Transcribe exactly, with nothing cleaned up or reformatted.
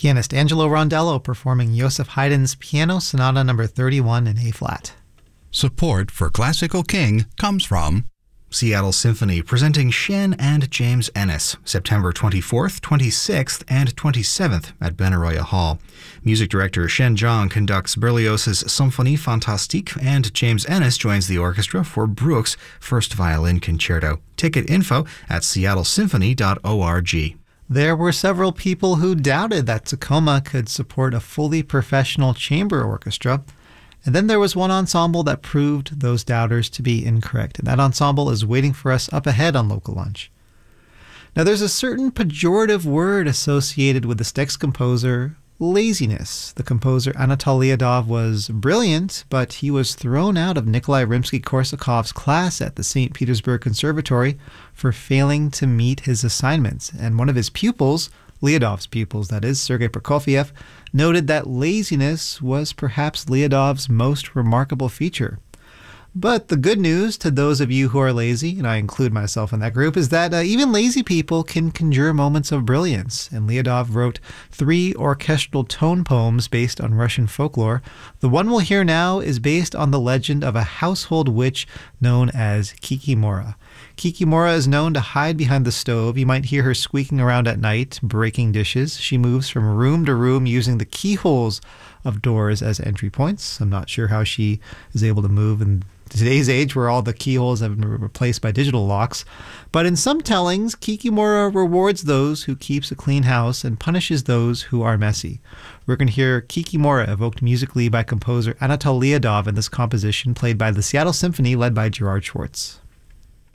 Pianist Angelo Rondello performing Joseph Haydn's Piano Sonata number thirty-one in A-flat. Support for Classical King comes from Seattle Symphony presenting Shen and James Ennis, September twenty-fourth, twenty-sixth, and twenty-seventh at Benaroya Hall. Music director Shen Zhang conducts Berlioz's Symphonie Fantastique, and James Ennis joins the orchestra for Bruch's First Violin Concerto. Ticket info at seattle symphony dot org. There were several people who doubted that Tacoma could support a fully professional chamber orchestra. And then there was one ensemble that proved those doubters to be incorrect. And that ensemble is waiting for us up ahead on Local Lunch. Now, there's a certain pejorative word associated with this next composer, laziness. The composer Anatol Lyadov was brilliant, but he was thrown out of Nikolai Rimsky-Korsakov's class at the Saint Petersburg Conservatory for failing to meet his assignments. And one of his pupils, Lyadov's pupils, that is, Sergei Prokofiev, noted that laziness was perhaps Lyadov's most remarkable feature. But the good news to those of you who are lazy, and I include myself in that group, is that uh, even lazy people can conjure moments of brilliance. And Lyadov wrote three orchestral tone poems based on Russian folklore. The one we'll hear now is based on the legend of a household witch known as Kikimora. Kikimora is known to hide behind the stove. You might hear her squeaking around at night, breaking dishes. She moves from room to room using the keyholes of doors as entry points. I'm not sure how she is able to move in today's age where all the keyholes have been replaced by digital locks. But in some tellings, Kikimora rewards those who keeps a clean house and punishes those who are messy. We're going to hear Kikimora evoked musically by composer Anatol Lyadov in this composition played by the Seattle Symphony led by Gerard Schwartz.